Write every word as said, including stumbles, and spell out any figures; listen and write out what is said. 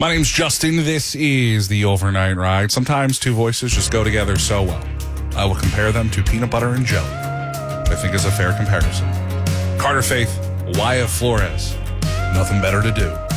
My name's Justin. This is the Overnight Ride. Sometimes two voices just go together so well. I will compare them to peanut butter and jelly. I think is a fair comparison. Carter Faith, Wyatt Flores. Nothing better to do.